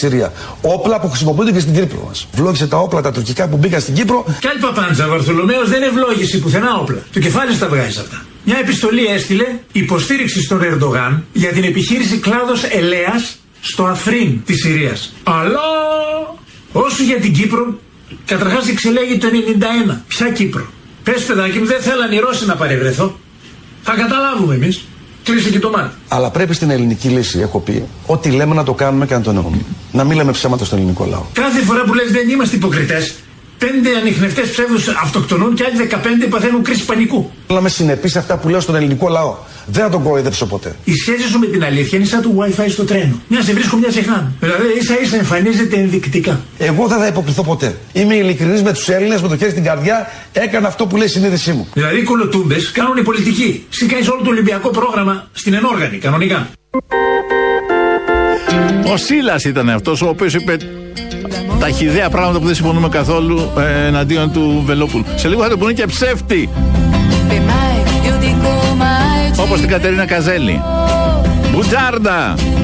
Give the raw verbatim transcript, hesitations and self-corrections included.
Συρία. Όπλα που χρησιμοποιούνται και στην Κύπρο μας. Βλόγησε τα όπλα τα τουρκικά που μπήκαν στην Κύπρο. Κι άλλη παπάντζα, Βαρθολομέος δεν ευλόγησε πουθενά όπλα. Το κεφάλι στα βγάζει αυτά. Μια επιστολή έστειλε υποστήριξη στον Ερντογάν για την επιχείρηση κλάδος Ελέας στο Αφρίν της Συρίας. Αλλά όσο για την Κύπρο, καταρχάς εξελέγει το ενενήντα ένα. Ποια Κύπρο? Πες παιδάκι μου, δεν θέλαν οι Ρώσοι να παρευρεθώ. Θα καταλάβουμε εμείς. Κλείσε και το μάτι. Αλλά πρέπει στην ελληνική λύση, έχω πει, ό,τι λέμε να το κάνουμε και να το εννοούμε. Να μην λέμε ψέματα στον ελληνικό λαό. Κάθε φορά που λες δεν είμαστε υποκριτές, πέντε ανιχνευτές ψεύδους αυτοκτονούν και άλλοι δεκαπέντε παθαίνουν κρίση πανικού. Να είμαι συνεπής σε αυτά που λέω στον ελληνικό λαό. Δεν θα τον κοροϊδέψω ποτέ. Η σχέση σου με την αλήθεια είναι σαν το Wi-Fi στο τρένο. Μια σε βρίσκω, μια σε χάνω. Δηλαδή ίσα ίσα εμφανίζεται ενδεικτικά. Εγώ δεν θα υποκριθώ ποτέ. Είμαι ειλικρινής με τους Έλληνες, με το χέρι στην καρδιά, έκανα αυτό που λέει η συνείδησή μου. Δηλαδή οι κολοτούμπες κάνουν οι πολιτικοί. Συγκάνεις όλο το Ολυμπιακό πρόγραμμα στην ενόργανη, κανονικά. Ο Σίλας ήταν αυτός ο οποίος είπε τα χυδαία πράγματα που δεν συμφωνούμε καθόλου ε, εναντίον του Βελόπουλου. Σε λίγο θα το πούνε και ψεύτη. Όπως την Κατερίνα Καζέλη. Μπουτζάρντα.